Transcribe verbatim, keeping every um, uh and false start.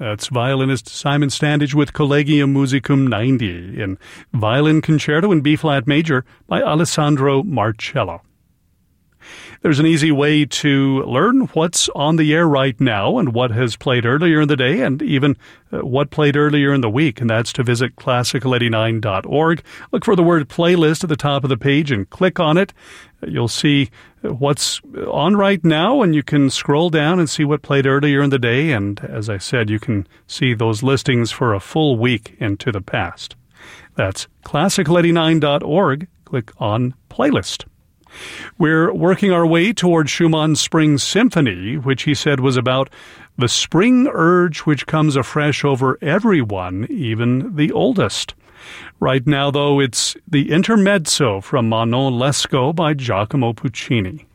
That's violinist Simon Standage with Collegium Musicum ninety in Violin Concerto in B-flat major by Alessandro Marcello. There's an easy way to learn what's on the air right now and what has played earlier in the day and even uh, what played earlier in the week, and that's to visit classical eighty-nine dot org. Look for the word playlist at the top of the page and click on it. You'll see what's on right now, and you can scroll down and see what played earlier in the day, and as I said, you can see those listings for a full week into the past. That's classical eighty-nine dot org. Click on Playlist. We're working our way toward Schumann's Spring Symphony, which he said was about the spring urge which comes afresh over everyone, even the oldest. Right now, though, it's the Intermezzo from Manon Lescaut by Giacomo Puccini.